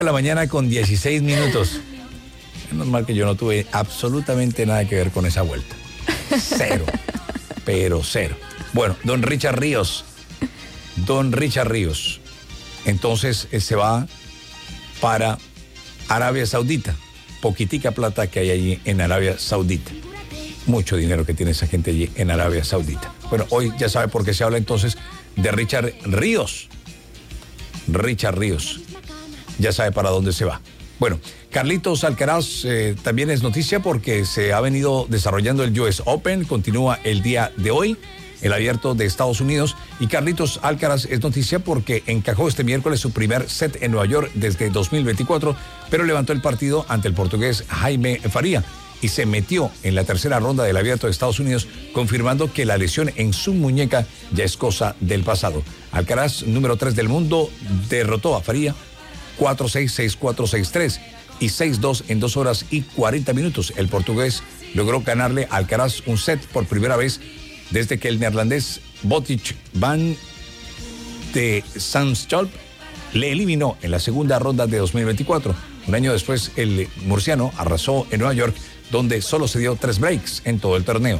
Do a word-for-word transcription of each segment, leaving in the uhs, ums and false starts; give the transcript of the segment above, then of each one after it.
de la mañana con dieciséis minutos. Es normal que yo no tuve absolutamente nada que ver con esa vuelta. Cero. Pero cero. Bueno, don Richard Ríos. Don Richard Ríos. Entonces eh, se va para Arabia Saudita. Poquitica plata que hay allí en Arabia Saudita. Mucho dinero que tiene esa gente allí en Arabia Saudita. Bueno, hoy ya sabe por qué se habla entonces de Richard Ríos. Richard Ríos. Ya sabe para dónde se va. Bueno, Carlitos Alcaraz eh, también es noticia porque se ha venido desarrollando el U S Open, continúa el día de hoy, el abierto de Estados Unidos, y Carlitos Alcaraz es noticia porque encajó este miércoles su primer set en Nueva York desde dos mil veinticuatro, pero levantó el partido ante el portugués Jaime Faría y se metió en la tercera ronda del abierto de Estados Unidos, confirmando que la lesión en su muñeca ya es cosa del pasado. Alcaraz, número tres del mundo, derrotó a Faría cuatro seis, seis cuatro, seis tres y seis dos en dos horas y cuarenta minutos. El portugués logró ganarle a Alcaraz un set por primera vez desde que el neerlandés Botic van de Zandschulp le eliminó en la segunda ronda de dos mil veinticuatro. Un año después, el murciano arrasó en Nueva York, donde solo se dio tres breaks en todo el torneo.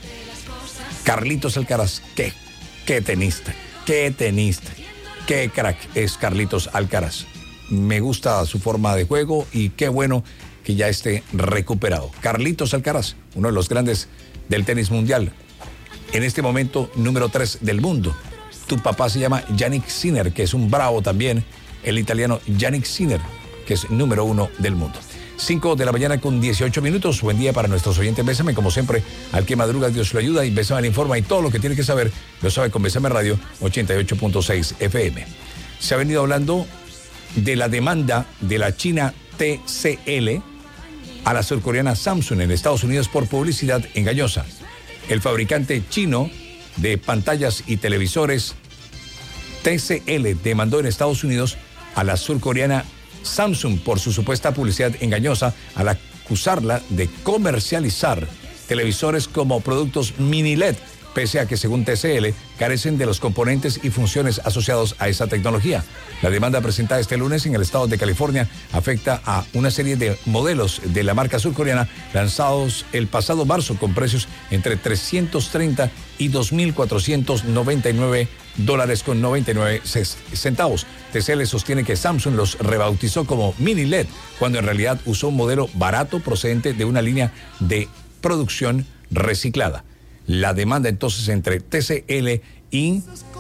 Carlitos Alcaraz, qué, qué tenista, qué tenista, qué crack es Carlitos Alcaraz. Me gusta su forma de juego y qué bueno que ya esté recuperado. Carlitos Alcaraz, uno de los grandes del tenis mundial. En este momento, número tres del mundo. Tu papá se llama Jannik Sinner, que es un bravo también. El italiano Jannik Sinner, que es número uno del mundo. cinco de la mañana con dieciocho minutos. Buen día para nuestros oyentes. Bésame, como siempre, al que madruga, Dios lo ayuda. Y Bésame le informa. Y todo lo que tiene que saber lo sabe con Bésame Radio ochenta y ocho punto seis F M. Se ha venido hablando de la demanda de la China T C L a la surcoreana Samsung en Estados Unidos por publicidad engañosa. El fabricante chino de pantallas y televisores T C L demandó en Estados Unidos a la surcoreana Samsung por su supuesta publicidad engañosa al acusarla de comercializar televisores como productos mini L E D, pese a que, según T C L, carecen de los componentes y funciones asociados a esa tecnología. La demanda presentada este lunes en el estado de California afecta a una serie de modelos de la marca surcoreana lanzados el pasado marzo con precios entre trescientos treinta y dos mil cuatrocientos noventa y nueve dólares con noventa y nueve centavos. T C L sostiene que Samsung los rebautizó como mini L E D, cuando en realidad usó un modelo barato procedente de una línea de producción reciclada. La demanda entonces entre T C L y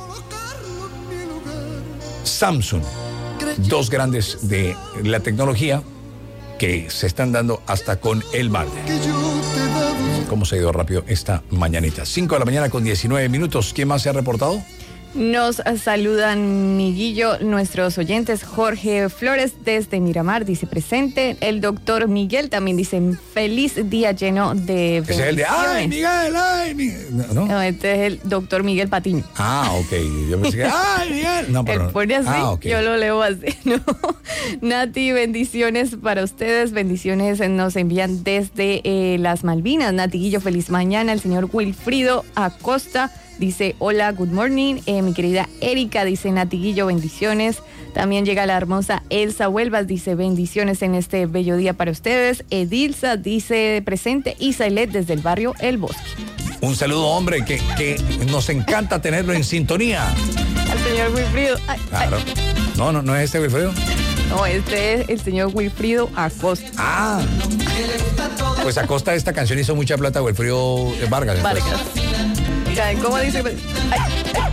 Samsung, dos grandes de la tecnología que se están dando hasta con el mal. ¿Cómo se ha ido rápido esta mañanita? cinco de la mañana con diecinueve minutos. ¿Quién más se ha reportado? Nos saludan, Miguillo, nuestros oyentes. Jorge Flores desde Miramar dice presente. El doctor Miguel también dice feliz día lleno de bendiciones. Es el de ¡ay, Miguel! ¡Ay, Miguel! ¿No? No, este es el doctor Miguel Patiño. Ah, ok. Yo pensé que ¡ay, Miguel! No, pero él pone así, ah, okay. Yo lo leo así, ¿no? Nati, bendiciones para ustedes. Bendiciones nos envían desde eh, las Malvinas. Nati Guillo, feliz mañana. El señor Wilfrido Acosta dice, hola, good morning. Eh, mi querida Erika dice, Natiguillo, bendiciones. También llega la hermosa Elsa Huelvas, dice, bendiciones en este bello día para ustedes. Edilza dice, presente. Isailet desde el barrio El Bosque. Un saludo, hombre, que, que nos encanta tenerlo en sintonía. Al señor Wilfrido. Ay, claro. Ay. No, no, no es este Wilfrido. No, este es el señor Wilfrido Acosta. Ah. Pues Acosta esta canción hizo mucha plata, Wilfrido Vargas. Vargas. ¿Cómo dice? Ay, ay.